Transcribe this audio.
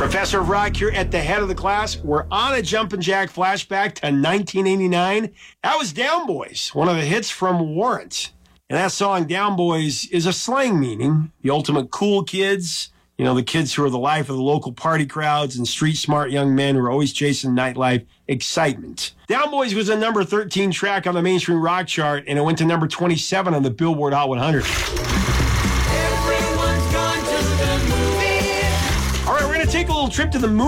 Professor of Rock here at the head of the class. We're on a Jumpin' Jack flashback to 1989. That was Down Boys, one of the hits from Warrant. And that song, Down Boys, is a slang meaning. The ultimate cool kids, you know, the kids who are the life of the local party crowds and street-smart young men who are always chasing nightlife excitement. Down Boys was a number 13 track on the mainstream rock chart, and it went to number 27 on the Billboard Hot 100. Everyone's gone to the movie. All right, we're going to take a little trip to the moon.